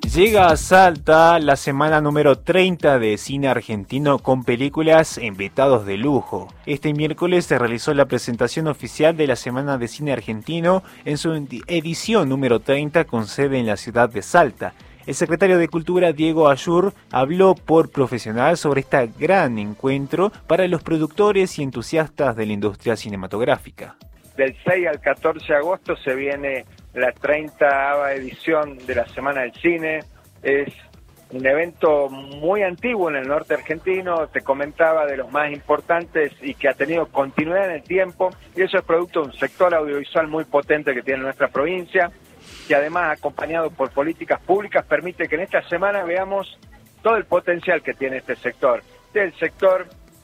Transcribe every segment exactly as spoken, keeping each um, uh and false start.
Llega a Salta la semana número treinta de cine argentino con películas e invitados de lujo. Este miércoles se realizó la presentación oficial de la Semana de Cine Argentino en su edición número treinta con sede en la ciudad de Salta. El secretario de Cultura, Diego Ayur, habló por profesional sobre este gran encuentro para los productores y entusiastas de la industria cinematográfica. Del seis al catorce de agosto se viene la treinta edición de la Semana del Cine. Es un evento muy antiguo en el norte argentino, te comentaba, de los más importantes y que ha tenido continuidad en el tiempo, y eso es producto de un sector audiovisual muy potente que tiene nuestra provincia, que además, acompañado por políticas públicas, permite que en esta semana veamos todo el potencial que tiene este sector. Este es el sector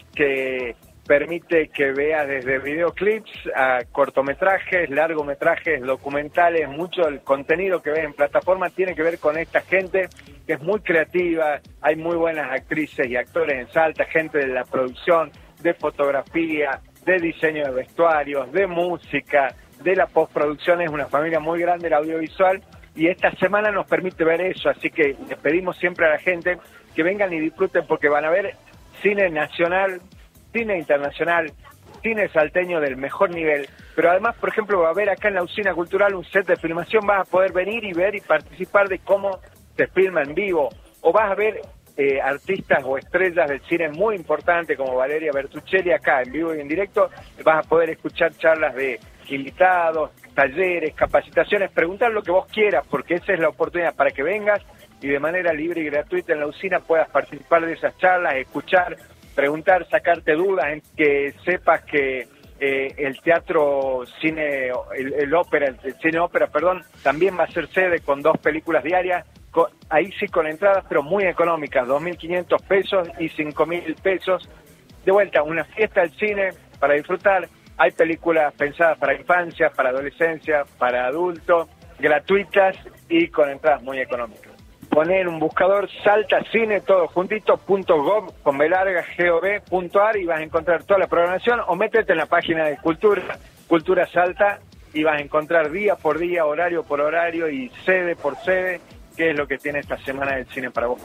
que permite que veas desde videoclips a cortometrajes, largometrajes, documentales. Mucho del contenido que ves en plataformas tiene que ver con esta gente que es muy creativa. Hay muy buenas actrices y actores en Salta, gente de la producción, de fotografía, de diseño de vestuarios, de música, de la postproducción. Es una familia muy grande el audiovisual y esta semana nos permite ver eso, así que les pedimos siempre a la gente que vengan y disfruten, porque van a ver cine nacional, cine internacional, cine salteño del mejor nivel, pero además, por ejemplo, va a haber acá en la Usina Cultural un set de filmación. Vas a poder venir y ver y participar de cómo se filma en vivo, o vas a ver eh, artistas o estrellas del cine muy importantes como Valeria Bertuccelli acá en vivo y en directo. Vas a poder escuchar charlas de invitados, talleres, capacitaciones, preguntar lo que vos quieras, porque esa es la oportunidad para que vengas y de manera libre y gratuita en la Usina puedas participar de esas charlas, escuchar, preguntar, sacarte dudas, en que sepas que eh, el teatro, cine, el, el ópera, el, el cine ópera, perdón, también va a ser sede con dos películas diarias, con, ahí sí con entradas, pero muy económicas, dos mil quinientos pesos y cinco mil pesos. De vuelta, una fiesta del cine para disfrutar. Hay películas pensadas para infancia, para adolescencia, para adultos, gratuitas y con entradas muy económicas. Poner un buscador Salta Cine, todo juntito, punto gov, con B larga, gov punto ar, y vas a encontrar toda la programación, o métete en la página de Cultura, Cultura Salta, y vas a encontrar día por día, horario por horario y sede por sede, qué es lo que tiene esta Semana del Cine para vos.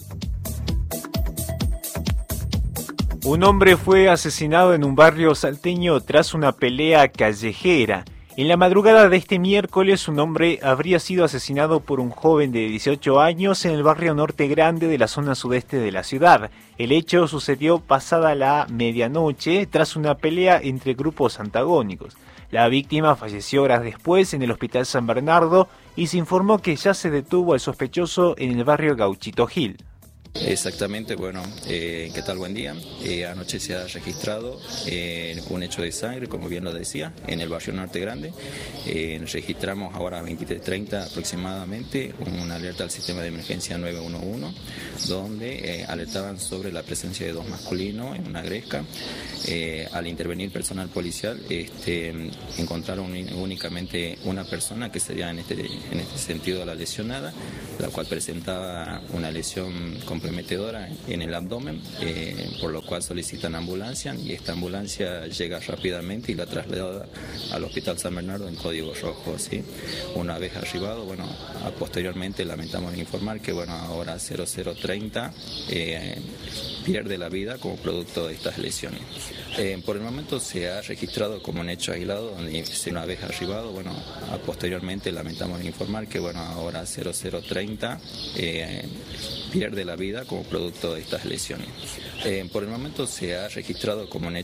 Un hombre fue asesinado en un barrio salteño tras una pelea callejera. En la madrugada de este miércoles, un hombre habría sido asesinado por un joven de dieciocho años en el barrio Norte Grande de la zona sudeste de la ciudad. El hecho sucedió pasada la medianoche tras una pelea entre grupos antagónicos. La víctima falleció horas después en el Hospital San Bernardo y se informó que ya se detuvo al sospechoso en el barrio Gauchito Gil. Exactamente, bueno, eh, ¿qué tal? Buen día. Eh, anoche se ha registrado eh, un hecho de sangre, como bien lo decía, en el barrio Norte Grande. Eh, registramos ahora a veintitrés treinta aproximadamente una alerta al sistema de emergencia nueve uno uno, donde eh, alertaban sobre la presencia de dos masculinos en una gresca. Eh, al intervenir personal policial, este, encontraron únicamente una persona que sería en este, en este sentido la lesionada, la cual presentaba una lesión comprometedora en el abdomen, eh, por lo cual solicitan ambulancia, y esta ambulancia llega rápidamente y la traslada al Hospital San Bernardo en código rojo, ¿sí? Una vez arribado, bueno, posteriormente lamentamos informar que, bueno, ahora cero cero treinta eh, pierde la vida como producto de estas lesiones. Eh, por el momento se ha registrado como un hecho aislado, donde una vez arribado, bueno, posteriormente lamentamos informar que, bueno, ahora cero cero treinta eh, pierde la vida como producto de estas lesiones. Eh, por el momento se ha registrado como un hecho